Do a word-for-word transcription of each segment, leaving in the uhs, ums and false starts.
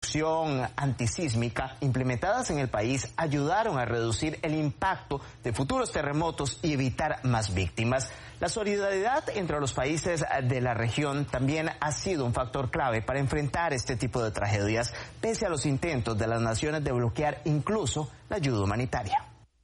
construcción antisísmica implementadas en el país ayudaron a reducir el impacto de futuros terremotos y evitar más víctimas. La solidaridad entre los países de la región también ha sido un factor clave para enfrentar este tipo de tragedias, pese a los intentos de las naciones de bloquear incluso la ayuda humanitaria.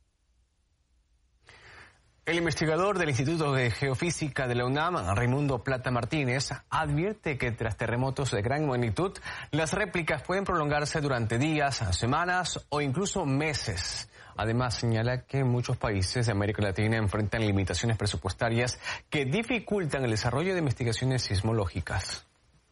El investigador del Instituto de Geofísica de la UNAM, Raimundo Plata Martínez, advierte que tras terremotos de gran magnitud, las réplicas pueden prolongarse durante días, semanas o incluso meses. Además, señala que muchos países de América Latina enfrentan limitaciones presupuestarias que dificultan el desarrollo de investigaciones sismológicas.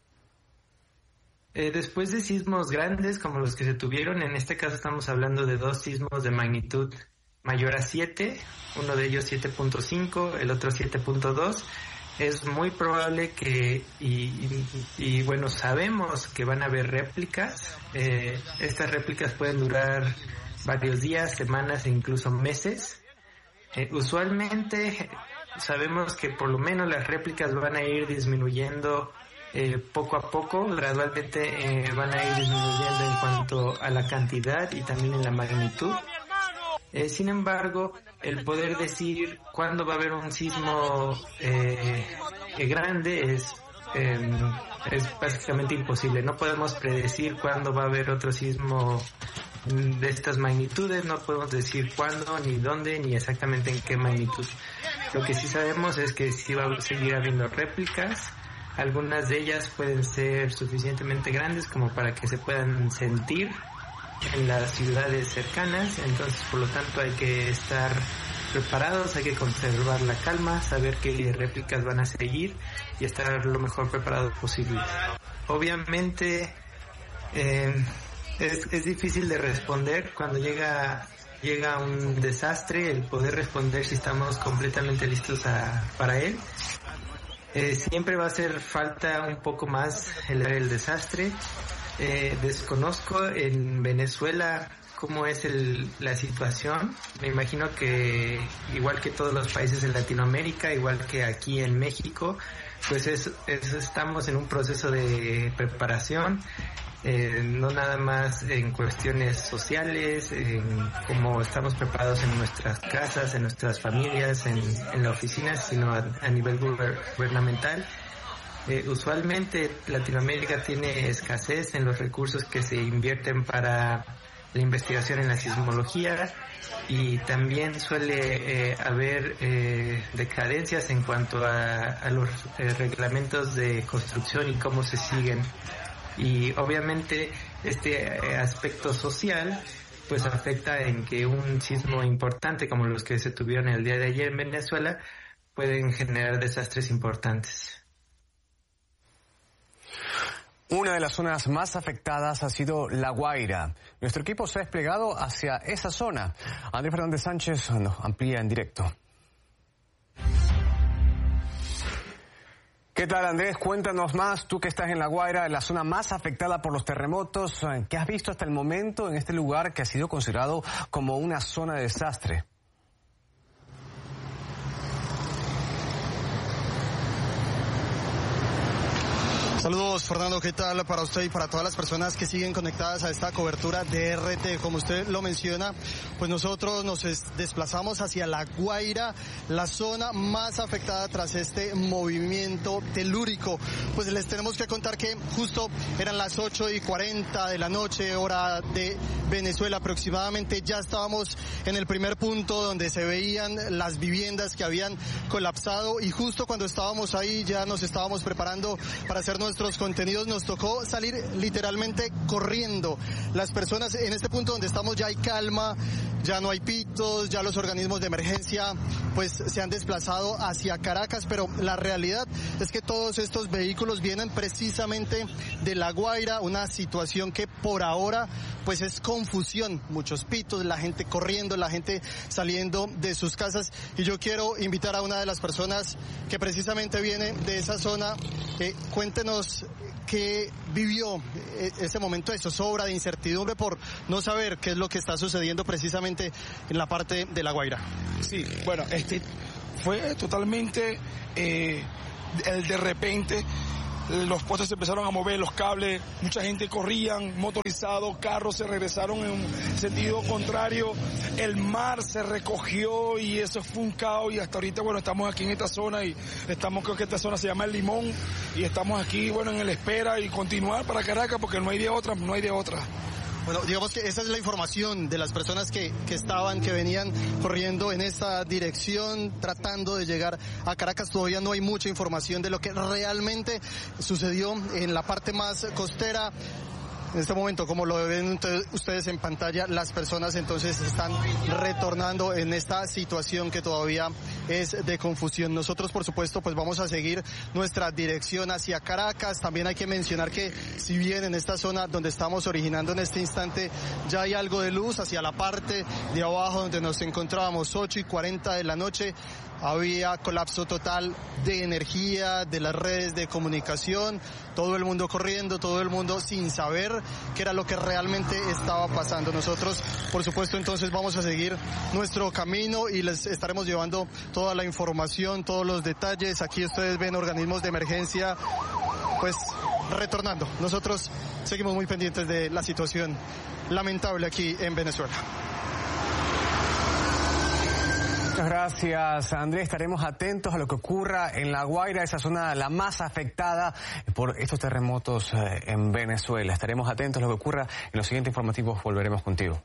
Eh, después de sismos grandes como los que se tuvieron, en este caso estamos hablando de dos sismos de magnitud mayor a siete, uno de ellos siete punto cinco, el otro siete punto dos, es muy probable que, y, y, y bueno, sabemos que van a haber réplicas. Eh, estas réplicas pueden durar varios días, semanas e incluso meses. Eh, usualmente sabemos que por lo menos las réplicas van a ir disminuyendo eh, poco a poco, gradualmente eh, van a ir disminuyendo en cuanto a la cantidad y también en la magnitud. Eh, sin embargo, el poder decir cuándo va a haber un sismo eh, grande es, eh, es básicamente imposible. No podemos predecir cuándo va a haber otro sismo de estas magnitudes, no podemos decir cuándo, ni dónde, ni exactamente en qué magnitud. Lo que sí sabemos es que sí va a seguir habiendo réplicas. Algunas de ellas pueden ser suficientemente grandes como para que se puedan sentir en las ciudades cercanas, entonces por lo tanto hay que estar preparados, hay que conservar la calma, saber qué réplicas van a seguir y estar lo mejor preparados posible. Obviamente eh, es, es difícil de responder cuando llega llega un desastre, el poder responder si estamos completamente listos a, para él. Eh, siempre va a hacer falta un poco más el, el desastre. Eh, desconozco en Venezuela cómo es el, la situación. Me imagino que igual que todos los países de Latinoamérica, igual que aquí en México, pues es, es, estamos en un proceso de preparación, eh, no nada más en cuestiones sociales, en cómo estamos preparados en nuestras casas, en nuestras familias, en, en la oficina, sino a, a nivel gubernamental. Eh, usualmente Latinoamérica tiene escasez en los recursos que se invierten para la investigación en la sismología y también suele eh, haber eh, decadencias en cuanto a, a los eh, reglamentos de construcción y cómo se siguen. Y obviamente este eh, aspecto social pues afecta en que un sismo importante como los que se tuvieron el día de ayer en Venezuela pueden generar desastres importantes. Una de las zonas más afectadas ha sido La Guaira. Nuestro equipo se ha desplegado hacia esa zona. Andrés Fernández Sánchez nos amplía en directo. ¿Qué tal, Andrés? Cuéntanos más, tú que estás en La Guaira, la zona más afectada por los terremotos. ¿Qué has visto hasta el momento en este lugar que ha sido considerado como una zona de desastre? Saludos, Fernando, ¿qué tal para usted y para todas las personas que siguen conectadas a esta cobertura de R T? Como usted lo menciona, pues nosotros nos desplazamos hacia La Guaira, la zona más afectada tras este movimiento telúrico. Pues les tenemos que contar que justo eran las ocho y cuarenta de la noche, hora de Venezuela aproximadamente. Ya estábamos en el primer punto donde se veían las viviendas que habían colapsado y justo cuando estábamos ahí ya nos estábamos preparando para hacernos nuestros contenidos, nos tocó salir literalmente corriendo. Las personas en este punto donde estamos ya hay calma, ya no hay pitos, ya los organismos de emergencia pues se han desplazado hacia Caracas, pero la realidad es que todos estos vehículos vienen precisamente de La Guaira, una situación que por ahora pues es confusión, muchos pitos, la gente corriendo, la gente saliendo de sus casas, y yo quiero invitar a una de las personas que precisamente viene de esa zona. Eh, cuéntenos qué vivió ese momento de zozobra, de incertidumbre por no saber qué es lo que está sucediendo precisamente en la parte de La Guaira. Sí, bueno, este fue totalmente eh, el de repente los postes se empezaron a mover, los cables, mucha gente corrían, motorizados, carros se regresaron en un sentido contrario, el mar se recogió y eso fue un caos y hasta ahorita, bueno, estamos aquí en esta zona y estamos, creo que esta zona se llama El Limón y estamos aquí, bueno, en la espera y continuar para Caracas porque no hay de otra, no hay de otra. Bueno, digamos que esa es la información de las personas que, que estaban, que venían corriendo en esa dirección, tratando de llegar a Caracas. Todavía no hay mucha información de lo que realmente sucedió en la parte más costera. En este momento, como lo ven ustedes en pantalla, las personas entonces están retornando en esta situación que todavía es de confusión. Nosotros, por supuesto, pues vamos a seguir nuestra dirección hacia Caracas. También hay que mencionar que si bien en esta zona donde estamos originando en este instante ya hay algo de luz hacia la parte de abajo donde nos encontrábamos, ocho y cuarenta de la noche, había colapso total de energía, de las redes de comunicación, todo el mundo corriendo, todo el mundo sin saber qué era lo que realmente estaba pasando. Nosotros, por supuesto, entonces vamos a seguir nuestro camino y les estaremos llevando toda la información, todos los detalles. Aquí ustedes ven organismos de emergencia, pues retornando. Nosotros seguimos muy pendientes de la situación lamentable aquí en Venezuela. Muchas gracias, Andrés. Estaremos atentos a lo que ocurra en La Guaira, esa zona la más afectada por estos terremotos en Venezuela. Estaremos atentos a lo que ocurra en los siguientes informativos. Volveremos contigo.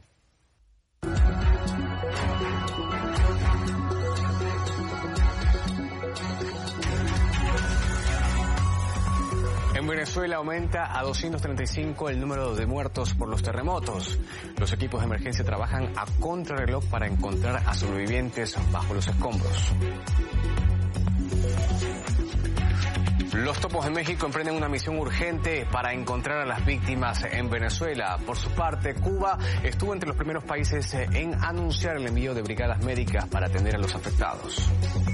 En Venezuela aumenta a doscientos treinta y cinco el número de muertos por los terremotos. Los equipos de emergencia trabajan a contrarreloj para encontrar a sobrevivientes bajo los escombros. Los topos de México emprenden una misión urgente para encontrar a las víctimas en Venezuela. Por su parte, Cuba estuvo entre los primeros países en anunciar el envío de brigadas médicas para atender a los afectados.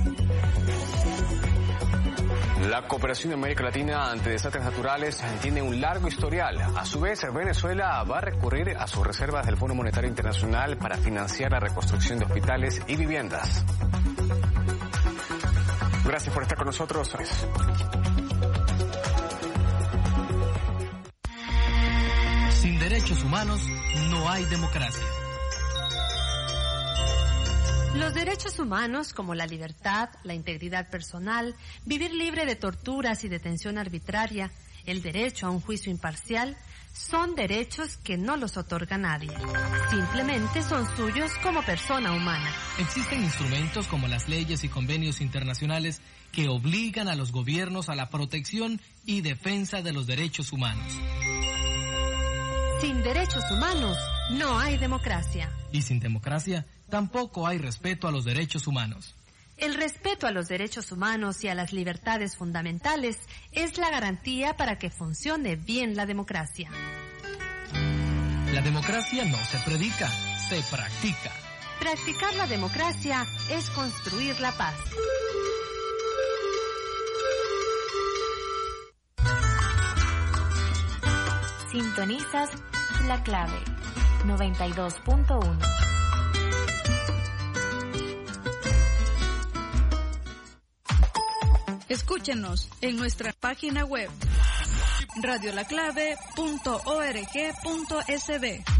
La cooperación en América Latina ante desastres naturales tiene un largo historial. A su vez, Venezuela va a recurrir a sus reservas del Fondo Monetario Internacional para financiar la reconstrucción de hospitales y viviendas. Gracias por estar con nosotros. Sin derechos humanos no hay democracia. Los derechos humanos, como la libertad, la integridad personal, vivir libre de torturas y detención arbitraria, el derecho a un juicio imparcial, son derechos que no los otorga nadie. Simplemente son suyos como persona humana. Existen instrumentos como las leyes y convenios internacionales que obligan a los gobiernos a la protección y defensa de los derechos humanos. Sin derechos humanos no hay democracia. Y sin democracia tampoco hay respeto a los derechos humanos. El respeto a los derechos humanos y a las libertades fundamentales es la garantía para que funcione bien la democracia. La democracia no se predica, se practica. Practicar la democracia es construir la paz. Sintonizas La Clave noventa y dos punto uno. Escúchenos en nuestra página web radio la clave punto org punto es be.